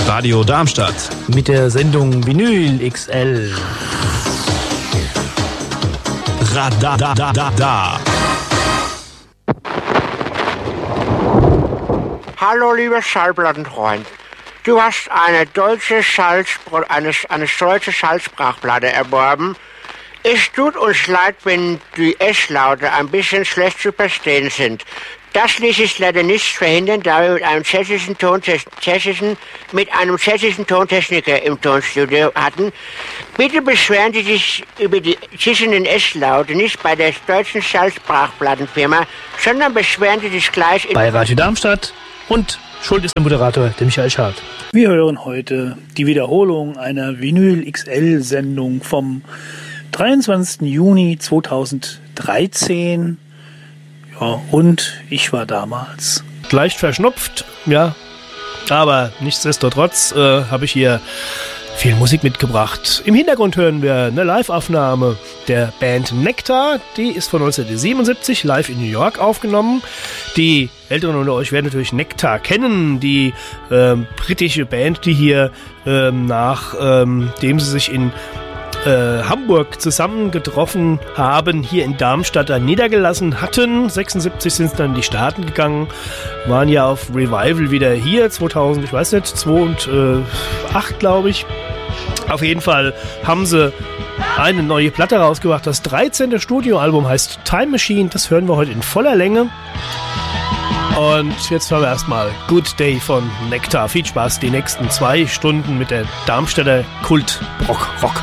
Radio Darmstadt. Mit der Sendung Vinyl XL. Radadadada. Hallo, lieber Schallplattenfreund. Du hast eine deutsche Schallsprachplatte erworben. Es tut uns leid, wenn die S-Laute ein bisschen schlecht zu verstehen sind. Das ließ sich leider nicht verhindern, da wir mit einem tschechischen Tontechniker im Tonstudio hatten. Bitte beschweren Sie sich über die zischenden S-Laute nicht bei der deutschen Schallsprachplattenfirma, sondern beschweren Sie sich gleich bei Radio Darmstadt, und schuld ist der Moderator, der Michael Schad. Wir hören heute die Wiederholung einer Vinyl XL-Sendung vom 23. Juni 2013. Ja, und ich war damals leicht verschnupft, ja, aber nichtsdestotrotz habe ich hier viel Musik mitgebracht. Im Hintergrund hören wir eine Live-Aufnahme der Band Nektar. Die ist von 1977 live in New York aufgenommen. Die Älteren unter euch werden natürlich Nektar kennen, die britische Band, die hier nachdem sie sich in Hamburg zusammengetroffen haben, hier in Darmstadt dann niedergelassen hatten. 76 sind sie dann in die Staaten gegangen, waren ja auf Revival wieder hier, 2000, ich weiß nicht, 2008 glaube ich. Auf jeden Fall haben sie eine neue Platte rausgebracht. Das 13. Studioalbum heißt Time Machine, das hören wir heute in voller Länge. Und jetzt hören wir erstmal Good Day von Nektar. Viel Spaß die nächsten 2 Stunden mit der Darmstädter Kult-Rock.